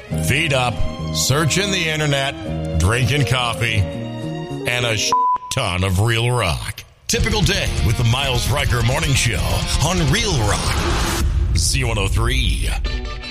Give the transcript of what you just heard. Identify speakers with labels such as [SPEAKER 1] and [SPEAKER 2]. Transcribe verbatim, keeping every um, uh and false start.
[SPEAKER 1] feet up, searching the internet, drinking coffee, and a sh- ton of real rock. Typical day with the Miles Riker Morning Show on Real Rock. Z one oh three.